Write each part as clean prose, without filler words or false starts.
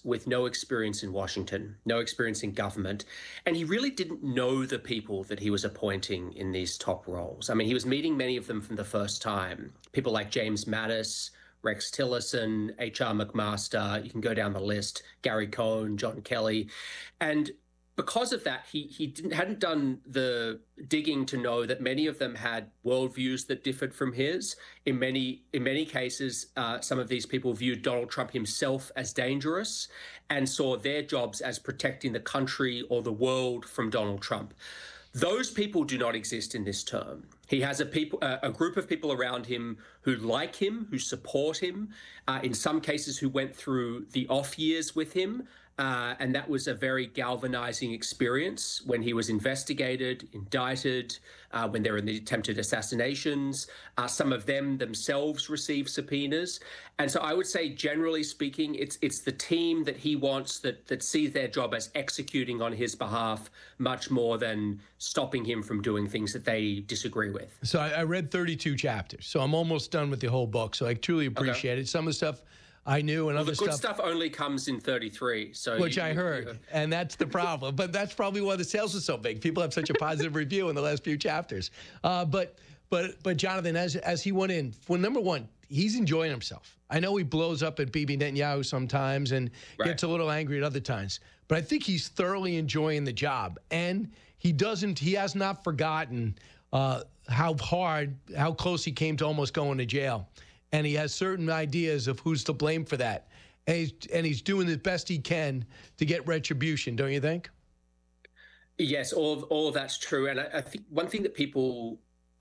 with no experience in Washington, no experience in government, and he really didn't know the people that he was appointing in these top roles. I mean, he was meeting many of them for the first time. People like James Mattis, Rex Tillerson, H.R. McMaster, you can go down the list, Gary Cohn, John Kelly. And because of that, he hadn't done the digging to know that many of them had worldviews that differed from his. In many cases, some of these people viewed Donald Trump himself as dangerous and saw their jobs as protecting the country or the world from Donald Trump. Those people do not exist in this term. He has a group of people around him who like him, who support him, in some cases who went through the off years with him. And that was a very galvanizing experience when he was investigated, indicted, when there were the attempted assassinations. Some of them themselves received subpoenas. And so I would say, generally speaking, it's the team that he wants that sees their job as executing on his behalf much more than stopping him from doing things that they disagree with. So I read 32 chapters, so I'm almost done with the whole book. So I truly appreciate it. Some of the stuff I knew, and other stuff. The good stuff only comes in 33. So which I heard, and that's the problem. But that's probably why the sales are so big. People have such a positive review in the last few chapters. But Jonathan, as he went in, well, number one, he's enjoying himself. I know he blows up at Bibi Netanyahu sometimes and gets a little angry at other times, but I think he's thoroughly enjoying the job, and he has not forgotten how close he came to almost going to jail. And he has certain ideas of who's to blame for that. And he's doing the best he can to get retribution, don't you think? Yes, all of that's true. And I think one thing that people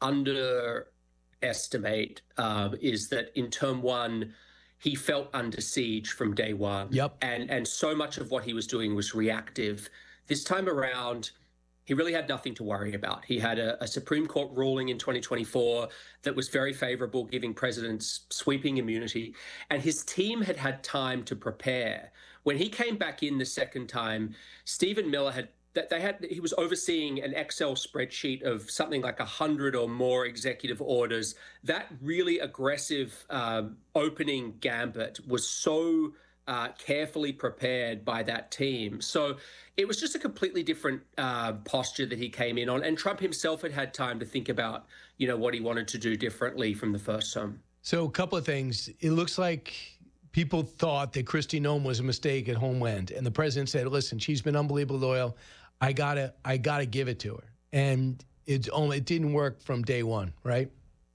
underestimate is that in term one, he felt under siege from day one. Yep. And so much of what he was doing was reactive. This time around, he really had nothing to worry about. He had a Supreme Court ruling in 2024 that was very favorable, giving presidents sweeping immunity. And his team had had time to prepare. When he came back in the second time, Stephen Miller he was overseeing an Excel spreadsheet of something like 100 or more executive orders. That really aggressive opening gambit was so carefully prepared by that team. So it was just a completely different posture that he came in on. And Trump himself had had time to think about, what he wanted to do differently from the first time. So a couple of things. It looks like people thought that Kristi Noem was a mistake at Homeland. And the president said, listen, she's been unbelievably loyal. I gotta give it to her. And it didn't work from day one, right?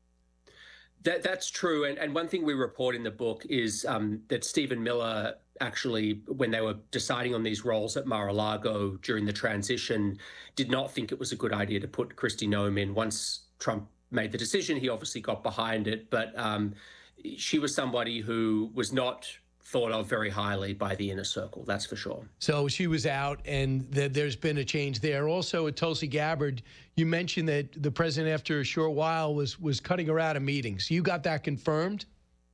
That's true. And one thing we report in the book is that Stephen Miller actually, when they were deciding on these roles at Mar-a-Lago during the transition, did not think it was a good idea to put Kristi Noem in. Once Trump made the decision, he obviously got behind it. But she was somebody who was not thought of very highly by the inner circle, that's for sure. So she was out, and there's been a change there. Also, at Tulsi Gabbard, you mentioned that the president, after a short while, was cutting her out of meetings. You got that confirmed?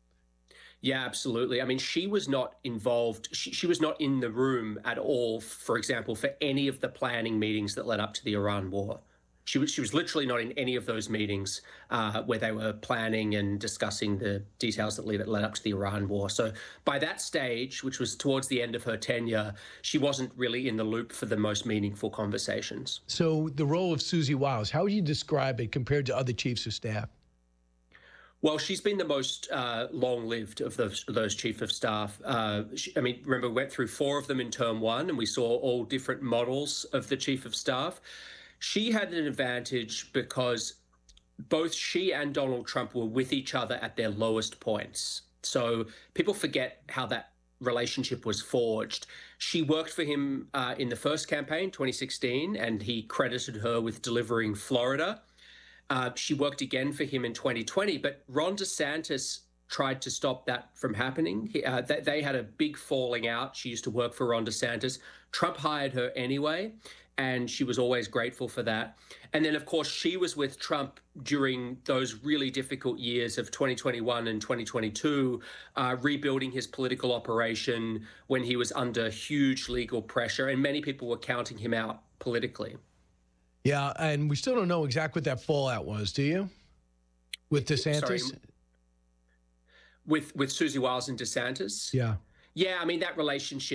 Yeah, absolutely. I mean, she was not involved. She was not in the room at all, for example, for any of the planning meetings that led up to the Iran war. She was literally not in any of those meetings where they were planning and discussing the details that led up to the Iran war. So by that stage, which was towards the end of her tenure, she wasn't really in the loop for the most meaningful conversations. So the role of Susie Wiles, how would you describe it compared to other chiefs of staff? Well, she's been the most long-lived of those chief of staff. Remember, we went through 4 of them in term 1, and we saw all different models of the chief of staff. She had an advantage because both she and Donald Trump were with each other at their lowest points. So people forget how that relationship was forged. She worked for him in the first campaign, 2016, and he credited her with delivering Florida. She worked again for him in 2020, but Ron DeSantis tried to stop that from happening. They had a big falling out. She used to work for Ron DeSantis. Trump hired her anyway, and she was always grateful for that. And then, of course, she was with Trump during those really difficult years of 2021 and 2022, rebuilding his political operation when he was under huge legal pressure, and many people were counting him out politically. Yeah, and we still don't know exactly what that fallout was, do you? With DeSantis? Sorry, with Susie Wiles and DeSantis? Yeah. Yeah, I mean, that relationship